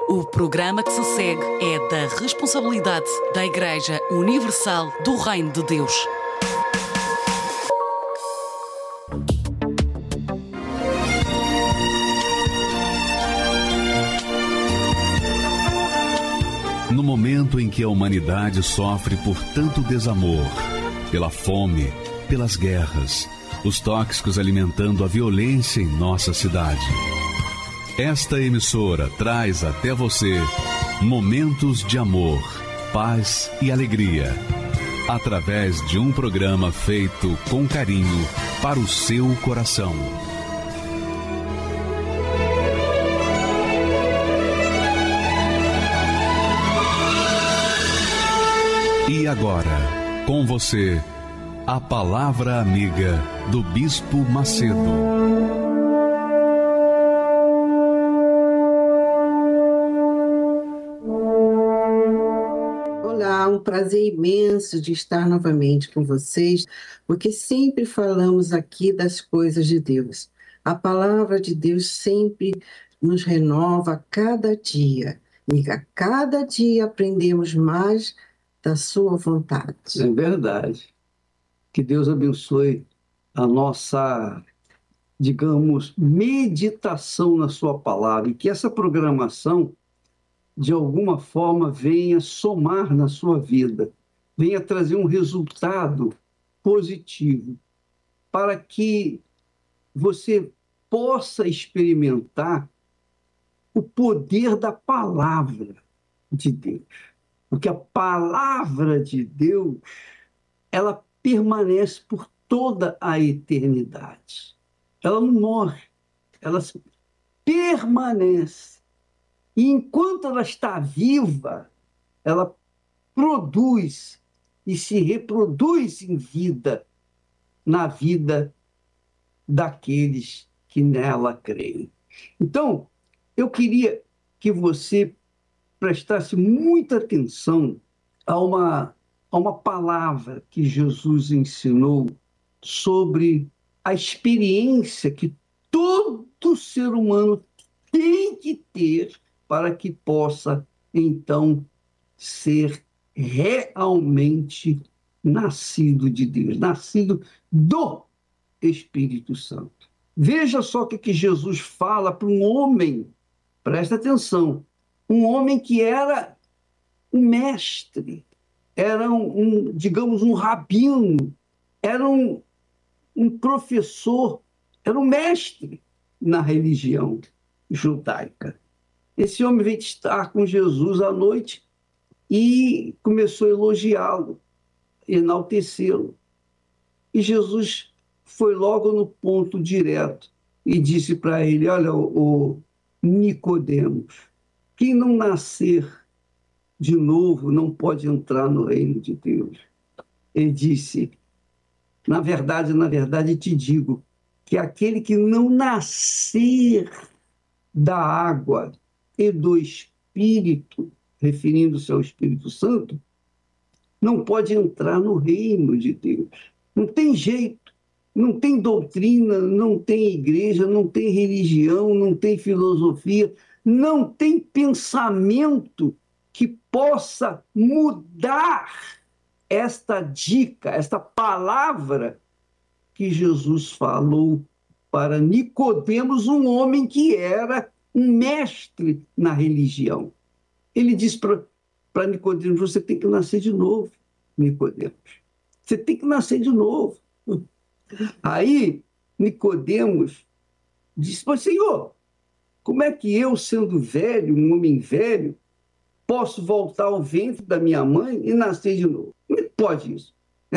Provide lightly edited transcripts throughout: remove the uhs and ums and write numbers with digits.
O programa que se segue é da responsabilidade da Igreja Universal do Reino de Deus. No momento em que a humanidade sofre por tanto desamor, pela fome, pelas guerras, os tóxicos alimentando a violência em nossa cidade. Esta emissora traz até você momentos de amor, paz e alegria, através de um programa feito com carinho para o seu coração. E agora, com você, a Palavra Amiga do Bispo Macedo. Um prazer imenso de estar novamente com vocês, porque sempre falamos aqui das coisas de Deus. A palavra de Deus sempre nos renova a cada dia, e a cada dia aprendemos mais da sua vontade. É verdade. Que Deus abençoe a nossa, digamos, meditação na sua palavra, e que essa programação de alguma forma venha somar na sua vida, venha trazer um resultado positivo, para que você possa experimentar o poder da palavra de Deus. Porque a palavra de Deus, ela permanece por toda a eternidade. Ela não morre, ela permanece. E enquanto ela está viva, ela produz e se reproduz em vida, na vida daqueles que nela creem. Então, eu queria que você prestasse muita atenção a uma palavra que Jesus ensinou sobre a experiência que todo ser humano tem que ter para que possa, então, ser realmente nascido de Deus, nascido do Espírito Santo. Veja só o que Jesus fala para um homem, presta atenção, um homem que era um mestre, era digamos, um rabino, era um professor, era um mestre na religião judaica. Esse homem veio estar com Jesus à noite e começou a elogiá-lo, enaltecê-lo. E Jesus foi logo no ponto direto e disse para ele: olha, o Nicodemos, quem não nascer de novo não pode entrar no reino de Deus. Ele disse: na verdade te digo que aquele que não nascer da água e do Espírito, referindo-se ao Espírito Santo, não pode entrar no reino de Deus. Não tem jeito, não tem doutrina, não tem igreja, não tem religião, não tem filosofia, não tem pensamento que possa mudar esta dica, esta palavra que Jesus falou para Nicodemos, um homem que era um mestre na religião. Ele disse para Nicodemos: você tem que nascer de novo, Nicodemos. Você tem que nascer de novo. Aí Nicodemos disse: mas, Senhor, como é que eu, sendo velho, um homem velho, posso voltar ao ventre da minha mãe e nascer de novo? Como é que pode isso?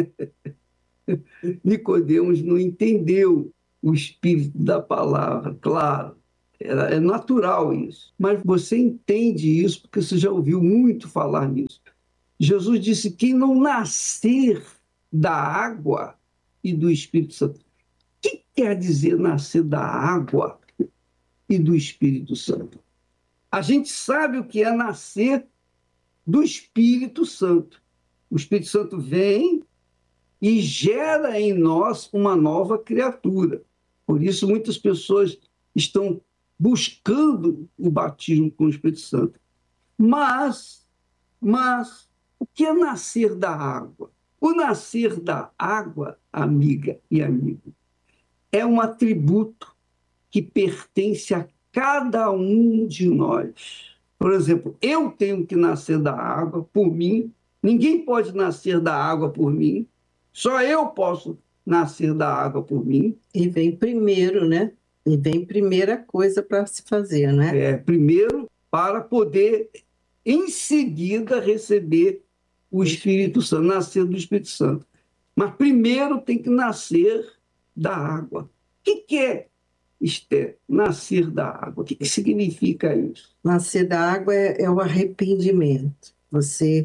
Nicodemos não entendeu o espírito da palavra, claro. É natural isso. Mas você entende isso porque você já ouviu muito falar nisso. Jesus disse: quem não nascer da água e do Espírito Santo. O que quer dizer nascer da água e do Espírito Santo? A gente sabe o que é nascer do Espírito Santo. O Espírito Santo vem e gera em nós uma nova criatura. Por isso muitas pessoas estão buscando o batismo com o Espírito Santo. Mas, o que é nascer da água? O nascer da água, amiga e amigo, é um atributo que pertence a cada um de nós. Por exemplo, eu tenho que nascer da água por mim, ninguém pode nascer da água por mim, só eu posso nascer da água por mim. E vem primeiro, né? E vem primeira coisa para se fazer, né? Primeiro, para poder, em seguida, receber o Espírito Santo, nascer do Espírito Santo. Mas primeiro tem que nascer da água. O que é, Esther, nascer da água? O que significa isso? Nascer da água é o arrependimento. Você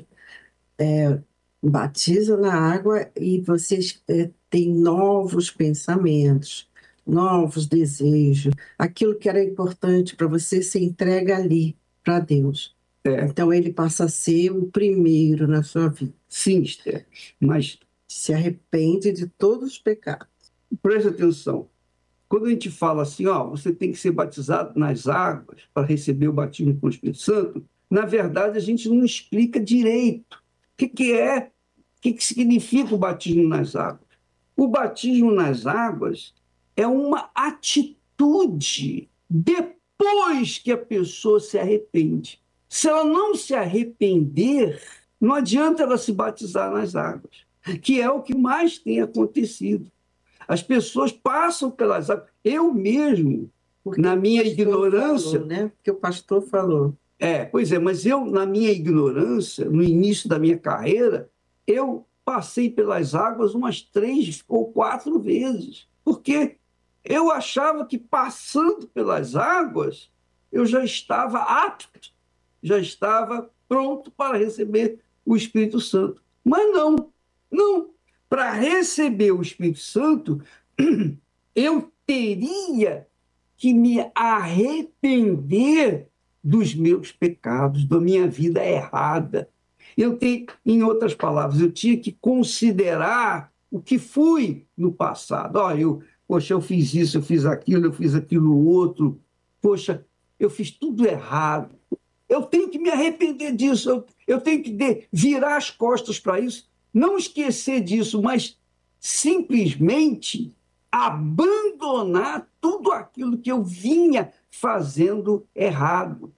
batiza na água e você tem novos pensamentos, novos desejos. Aquilo que era importante para você se entrega ali para Deus. Então ele passa a ser o primeiro na sua vida. Sim, Esther, mas se arrepende de todos os pecados. Preste atenção. Quando a gente fala assim, você tem que ser batizado nas águas para receber o batismo com o Espírito Santo, na verdade a gente não explica direito o que significa o batismo nas águas. O batismo nas águas é uma atitude depois que a pessoa se arrepende. Se ela não se arrepender, não adianta ela se batizar nas águas, que é o que mais tem acontecido. As pessoas passam pelas águas. Eu mesmo, na minha ignorância... Falou, né? Porque o pastor falou. Pois é, mas eu, na minha ignorância, no início da minha carreira, eu passei pelas águas umas 3 ou 4 vezes, porque eu achava que passando pelas águas, eu já estava apto, já estava pronto para receber o Espírito Santo. Mas não. Para receber o Espírito Santo, eu teria que me arrepender dos meus pecados, da minha vida errada. Em outras palavras, eu tinha que considerar o que fui no passado. Eu fiz isso, eu fiz aquilo outro. Poxa, eu fiz tudo errado. Eu tenho que me arrepender disso, eu tenho que virar as costas para isso, não esquecer disso, mas simplesmente abandonar tudo aquilo que eu vinha fazendo errado.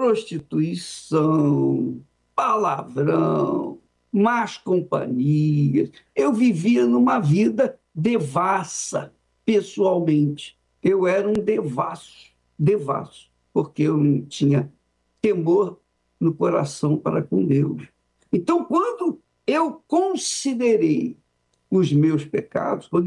Prostituição, palavrão, más companhias. Eu vivia numa vida devassa, pessoalmente. Eu era um devasso, porque eu não tinha temor no coração para com Deus. Então, quando eu considerei os meus pecados, quando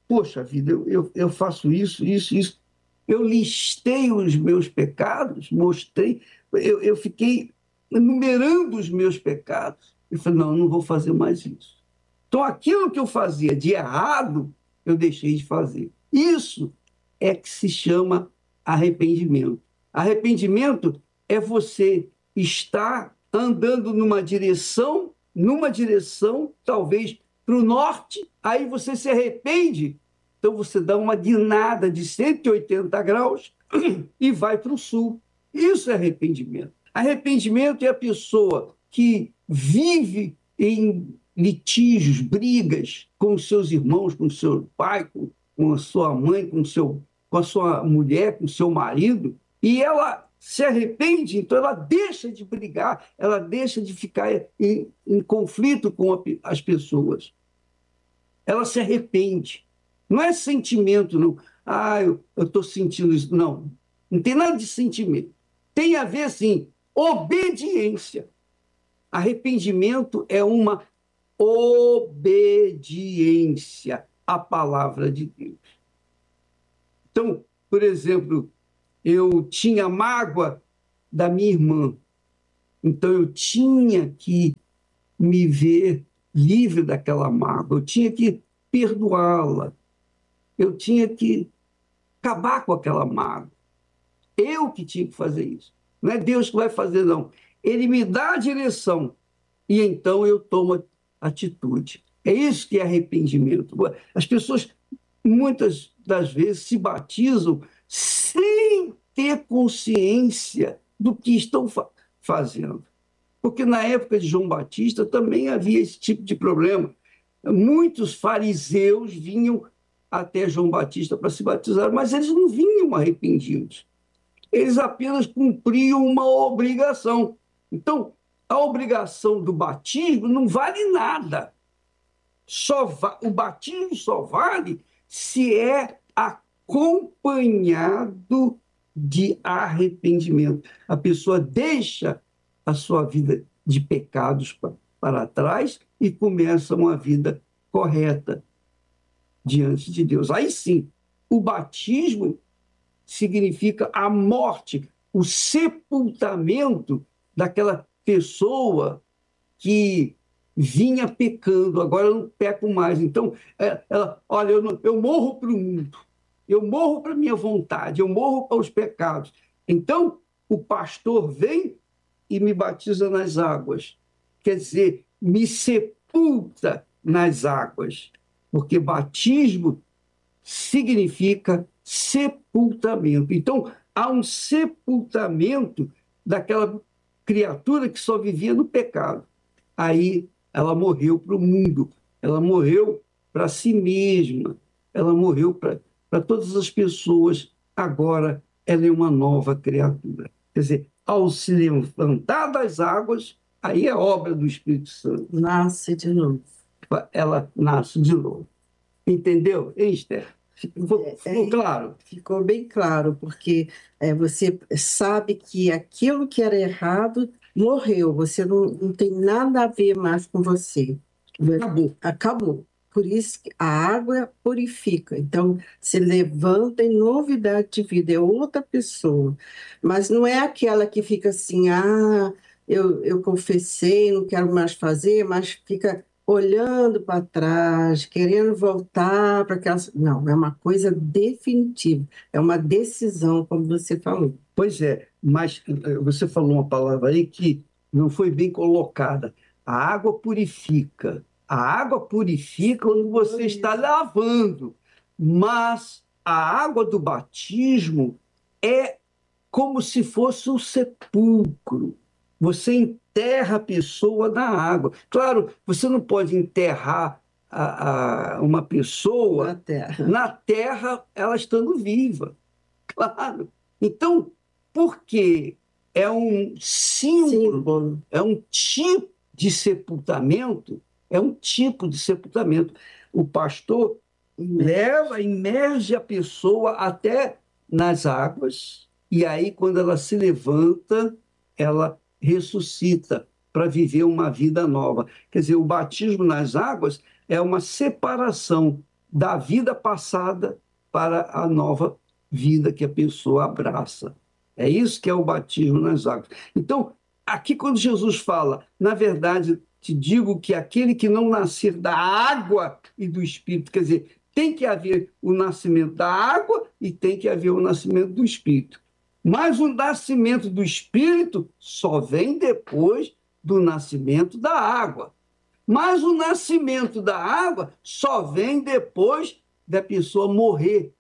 eu faço isso, eu listei os meus pecados, mostrei, eu fiquei enumerando os meus pecados, e falei, não vou fazer mais isso. Então, aquilo que eu fazia de errado, eu deixei de fazer. Isso é que se chama arrependimento. Arrependimento é você estar andando numa direção, talvez para o norte, aí você se arrepende, então você dá uma guinada de 180 graus e vai para o sul. Isso é arrependimento. Arrependimento é a pessoa que vive em litígios, brigas com os seus irmãos, com o seu pai, com a sua mãe, com a sua mulher, com o seu marido, e ela se arrepende, então ela deixa de brigar, ela deixa de ficar em conflito com as pessoas. Ela se arrepende. Não é sentimento, não. Eu estou sentindo isso. Não tem nada de sentimento. Tem a ver, sim, obediência. Arrependimento é uma obediência à palavra de Deus. Então, por exemplo, eu tinha mágoa da minha irmã, então eu tinha que me ver livre daquela mágoa, eu tinha que perdoá-la, eu tinha que acabar com aquela mágoa. Eu que tinha que fazer isso. Não é Deus que vai fazer, não. Ele me dá a direção e então eu tomo atitude. É isso que é arrependimento. As pessoas, muitas das vezes, se batizam sem ter consciência do que estão fazendo. Porque na época de João Batista também havia esse tipo de problema. Muitos fariseus vinham até João Batista para se batizar, mas eles não vinham arrependidos. Eles apenas cumpriam uma obrigação. Então, a obrigação do batismo não vale nada. O batismo só vale se é acompanhado de arrependimento. A pessoa deixa a sua vida de pecados para trás e começa uma vida correta diante de Deus. Aí sim, o batismo significa a morte, o sepultamento daquela pessoa que vinha pecando, agora eu não peco mais. Então, olha, eu morro para o mundo, eu morro para a minha vontade, eu morro para os pecados. Então, o pastor vem e me batiza nas águas. Quer dizer, me sepulta nas águas, porque batismo significa sepultamento. Então, há um sepultamento daquela criatura que só vivia no pecado. Aí ela morreu para o mundo, ela morreu para si mesma, ela morreu para todas as pessoas. Agora ela é uma nova criatura. Quer dizer, ao se levantar das águas, aí é obra do Espírito Santo. Nasce de novo. Ela nasce de novo. Entendeu, Esther? Ficou claro? Ficou bem claro, porque você sabe que aquilo que era errado morreu, você não tem nada a ver mais com você. Acabou. Acabou. Por isso que a água purifica. Então, se levanta em novidade de vida, é outra pessoa. Mas não é aquela que fica assim, eu confessei, não quero mais fazer, mas fica olhando para trás, querendo voltar para aquela... Não, é uma coisa definitiva, é uma decisão, como você falou. Pois é, mas você falou uma palavra aí que não foi bem colocada. A água purifica. A água purifica quando você está lavando, mas a água do batismo é como se fosse um sepulcro. Você enterra a pessoa na água. Claro, você não pode enterrar uma pessoa na terra ela estando viva. Claro. Então, porque é um símbolo, é um tipo de sepultamento, O pastor imerge a pessoa até nas águas, e aí, quando ela se levanta, ela ressuscita para viver uma vida nova. Quer dizer, o batismo nas águas é uma separação da vida passada para a nova vida que a pessoa abraça. É isso que é o batismo nas águas. Então, aqui quando Jesus fala, na verdade, te digo que aquele que não nascer da água e do Espírito, quer dizer, tem que haver o nascimento da água e tem que haver o nascimento do Espírito. Mas o nascimento do Espírito só vem depois do nascimento da água. Mas o nascimento da água só vem depois da pessoa morrer,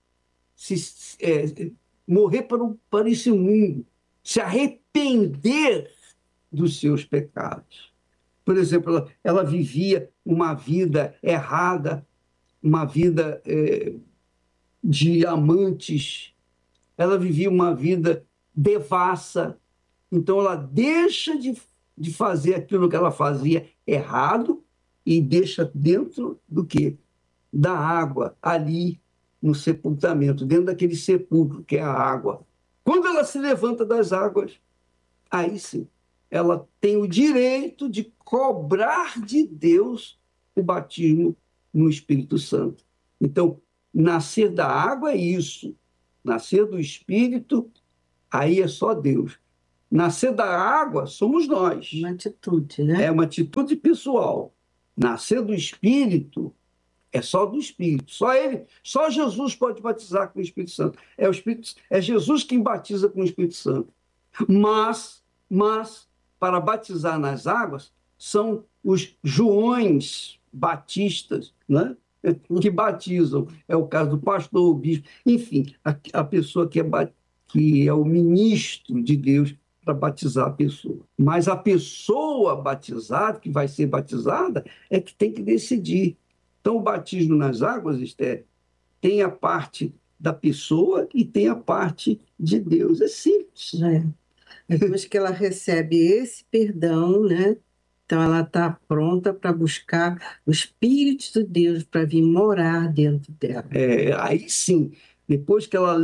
morrer para esse mundo, se arrepender dos seus pecados. Por exemplo, ela vivia uma vida errada, uma vida de amantes, ela vivia uma vida devassa. Então, ela deixa de fazer aquilo que ela fazia errado e deixa dentro do quê? Da água, ali no sepultamento, dentro daquele sepulcro que é a água. Quando ela se levanta das águas, aí sim, ela tem o direito de cobrar de Deus o batismo no Espírito Santo. Então, nascer da água é isso. Nascer do Espírito, aí é só Deus. Nascer da água somos nós. Uma atitude, né? É uma atitude pessoal. Nascer do Espírito é só do Espírito. Só ele, só Jesus pode batizar com o Espírito Santo. É Jesus quem batiza com o Espírito Santo. Mas para batizar nas águas são os Joões batistas, né? Que batizam. É o caso do pastor, o bispo, enfim, a pessoa que que é o ministro de Deus para batizar a pessoa. Mas a pessoa batizada, que vai ser batizada, é que tem que decidir. Então, o batismo nas águas, Esther, tem a parte da pessoa e tem a parte de Deus. É simples. Depois que ela recebe esse perdão, né? Então ela está pronta para buscar o Espírito de Deus para vir morar dentro dela. Aí sim, depois que ela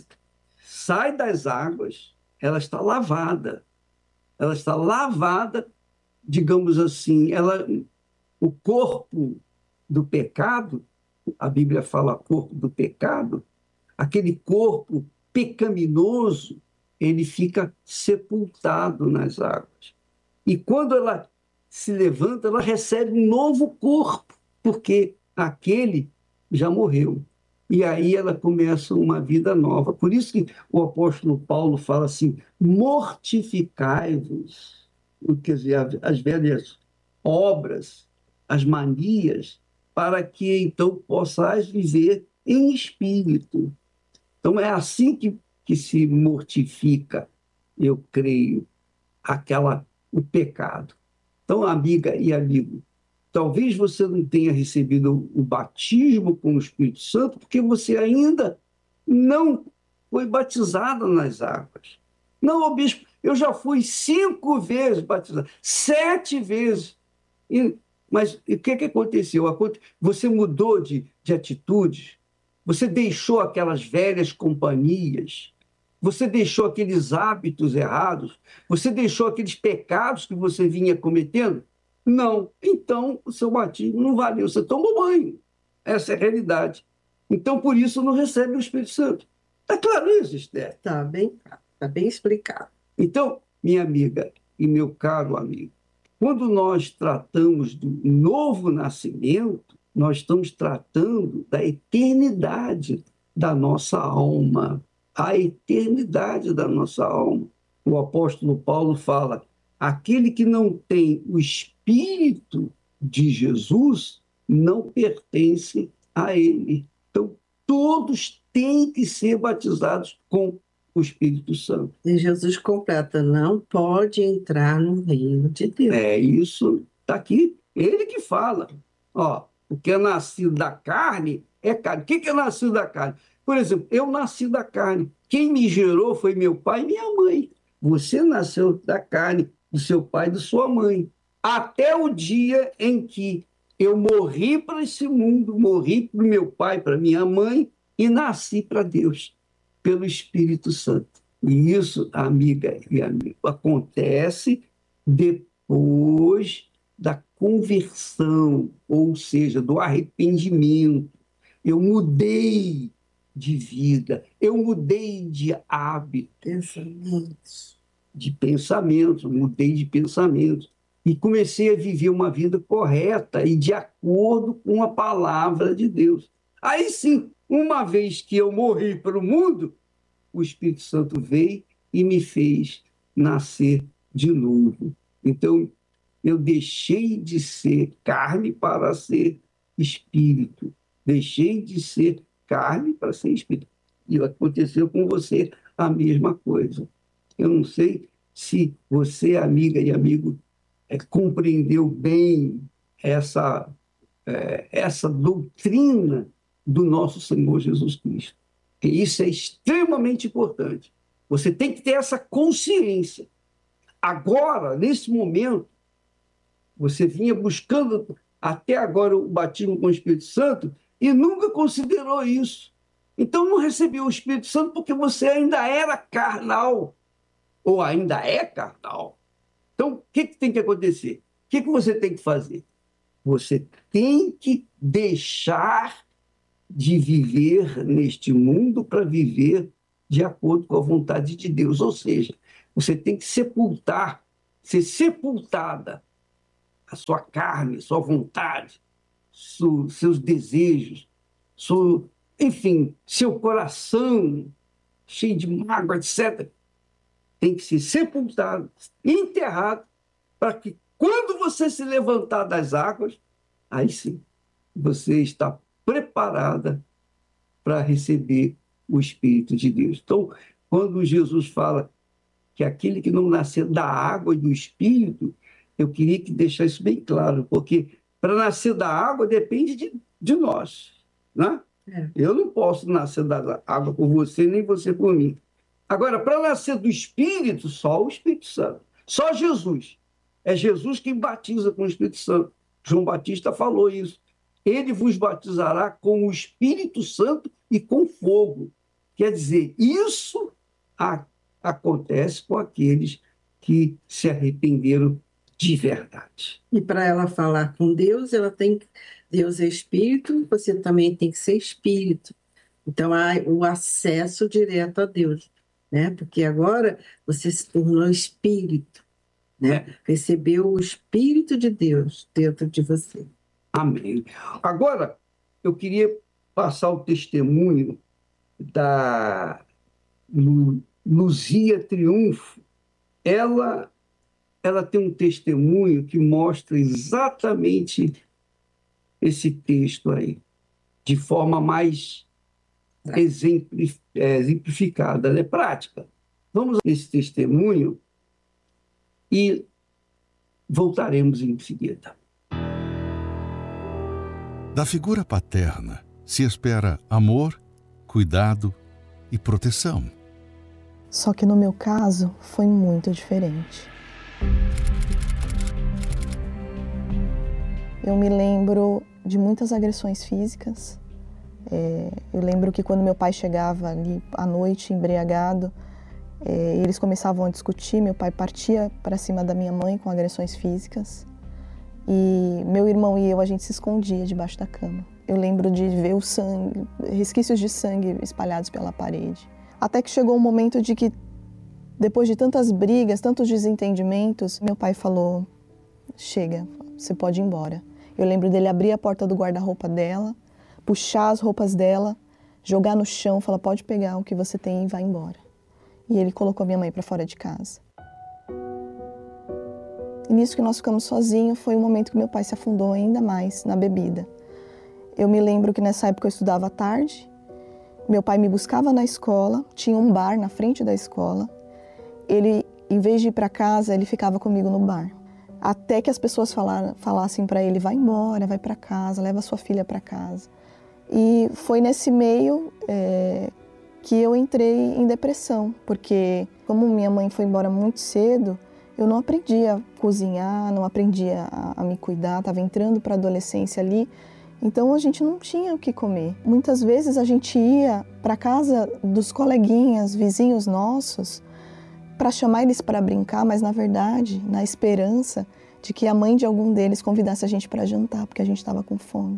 sai das águas, ela está lavada. Ela está lavada, digamos assim, o corpo do pecado, a Bíblia fala corpo do pecado, aquele corpo pecaminoso, ele fica sepultado nas águas. E quando ela se levanta, ela recebe um novo corpo, porque aquele já morreu. E aí ela começa uma vida nova. Por isso que o apóstolo Paulo fala assim: mortificai-vos, quer dizer, as velhas obras, as manias, para que então possais viver em espírito. Então é assim que se mortifica, eu creio, o pecado. Então, amiga e amigo, talvez você não tenha recebido o batismo com o Espírito Santo porque você ainda não foi batizado nas águas. Não, ô bispo, eu já fui 5 vezes batizado, 7 vezes. Mas o que aconteceu? Você mudou de atitude, você deixou aquelas velhas companhias, você deixou aqueles hábitos errados, você deixou aqueles pecados que você vinha cometendo? Não. Então, o seu batismo não valeu. Você tomou banho. Essa é a realidade. Então, por isso, não recebe o Espírito Santo. Está claro isso, Esther? Está bem explicado. Então, minha amiga e meu caro amigo, quando nós tratamos do novo nascimento, nós estamos tratando da eternidade da nossa alma. A eternidade da nossa alma. O apóstolo Paulo fala: aquele que não tem o Espírito de Jesus não pertence a ele. Então, todos têm que ser batizados com o Espírito Santo. E Jesus completa: não pode entrar no reino de Deus. Isso está aqui, ele que fala. O que é nascido da carne é carne. O que é nascido da carne? Por exemplo, eu nasci da carne. Quem me gerou foi meu pai e minha mãe. Você nasceu da carne, do seu pai e da sua mãe. Até o dia em que eu morri para esse mundo, morri para o meu pai, para minha mãe, e nasci para Deus, pelo Espírito Santo. E isso, amiga e amigo, acontece depois da conversão, ou seja, do arrependimento. Eu mudei de vida, eu mudei de hábito, mudei de pensamento e comecei a viver uma vida correta e de acordo com a palavra de Deus. Aí sim, uma vez que eu morri para o mundo, o Espírito Santo veio e me fez nascer de novo. Então, eu deixei de ser carne para ser espírito. Deixei de ser carne para ser espírito. E aconteceu com você a mesma coisa. Eu não sei se você, amiga e amigo, compreendeu bem essa doutrina do nosso Senhor Jesus Cristo. E isso é extremamente importante. Você tem que ter essa consciência. Agora, nesse momento, você vinha buscando até agora o batismo com o Espírito Santo e nunca considerou isso. Então não recebeu o Espírito Santo porque você ainda era carnal, ou ainda é carnal. Então, o que tem que acontecer? O que você tem que fazer? Você tem que deixar de viver neste mundo para viver de acordo com a vontade de Deus. Ou seja, você tem que ser sepultada a sua carne, sua vontade, seus desejos, enfim, seu coração cheio de mágoa, etc. Tem que ser sepultado, enterrado, para que quando você se levantar das águas, aí sim, você está preparada para receber o Espírito de Deus. Então, Quando Jesus fala que aquele que não nascer da água e do Espírito, eu queria que deixar isso bem claro, porque para nascer da água depende de nós, né? Eu não posso nascer da água por você, nem você por mim. Agora, para nascer do Espírito, só o Espírito Santo. Só Jesus. É Jesus quem batiza com o Espírito Santo. João Batista falou isso. Ele vos batizará com o Espírito Santo e com fogo. Quer dizer, isso acontece com aqueles que se arrependeram de verdade. E para ela falar com Deus, Deus é espírito, você também tem que ser espírito. Então há o acesso direto a Deus, né? Porque agora você se tornou espírito, né? Recebeu o Espírito de Deus dentro de você. Amém. Agora, eu queria passar o testemunho da Luzia Triunfo. Ela tem um testemunho que mostra exatamente esse texto aí, de forma mais exemplificada, né? Prática. Vamos a esse testemunho e voltaremos em seguida. Da figura paterna se espera amor, cuidado e proteção. Só que no meu caso foi muito diferente. Eu me lembro de muitas agressões físicas. Eu lembro que quando meu pai chegava ali à noite embriagado, eles começavam a discutir, meu pai partia para cima da minha mãe com agressões físicas. E meu irmão e eu, a gente se escondia debaixo da cama. Eu lembro de ver o sangue, resquícios de sangue espalhados pela parede. Até que chegou um momento de que, depois de tantas brigas, tantos desentendimentos, meu pai falou, chega, você pode ir embora. Eu lembro dele abrir a porta do guarda-roupa dela, puxar as roupas dela, jogar no chão, falar, pode pegar o que você tem e vai embora. E ele colocou minha mãe para fora de casa. E nisso que nós ficamos sozinhos, foi o momento que meu pai se afundou ainda mais na bebida. Eu me lembro que nessa época eu estudava à tarde, meu pai me buscava na escola, tinha um bar na frente da escola. Ele, em vez de ir para casa, ele ficava comigo no bar. Até que as pessoas falassem para ele, vai embora, vai para casa, leva sua filha para casa. E foi nesse meio que eu entrei em depressão, porque como minha mãe foi embora muito cedo, eu não aprendi a cozinhar, não aprendi a me cuidar, estava entrando para a adolescência ali, então a gente não tinha o que comer. Muitas vezes a gente ia para casa dos coleguinhas, vizinhos nossos, para chamar eles para brincar, mas na verdade, na esperança de que a mãe de algum deles convidasse a gente para jantar, porque a gente estava com fome.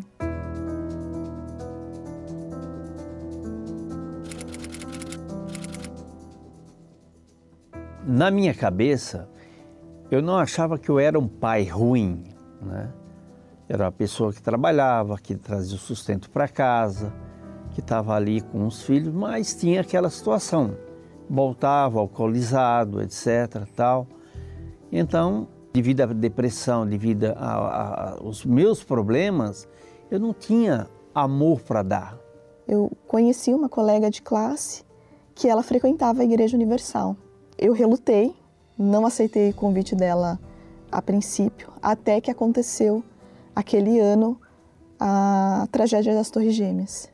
Na minha cabeça, eu não achava que eu era um pai ruim, né? Era uma pessoa que trabalhava, que trazia o sustento para casa, que estava ali com os filhos, mas tinha aquela situação. Voltava alcoolizado, etc. Tal. Então, devido à depressão, devido aos meus problemas, eu não tinha amor para dar. Eu conheci uma colega de classe que ela frequentava a Igreja Universal. Eu relutei, não aceitei o convite dela a princípio, até que aconteceu aquele ano a tragédia das Torres Gêmeas.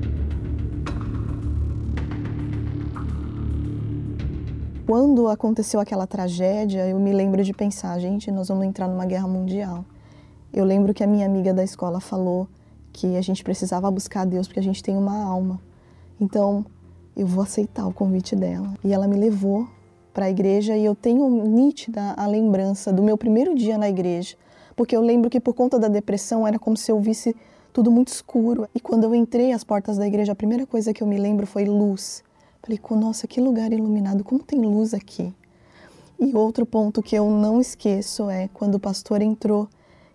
Quando aconteceu aquela tragédia, eu me lembro de pensar, gente, nós vamos entrar numa guerra mundial. Eu lembro que a minha amiga da escola falou que a gente precisava buscar a Deus porque a gente tem uma alma. Então, eu vou aceitar o convite dela. E ela me levou para a igreja e eu tenho nítida a lembrança do meu primeiro dia na igreja, porque eu lembro que por conta da depressão era como se eu visse tudo muito escuro. E quando eu entrei às portas da igreja, a primeira coisa que eu me lembro foi luz. Falei, nossa, que lugar iluminado, como tem luz aqui. E outro ponto que eu não esqueço é quando o pastor entrou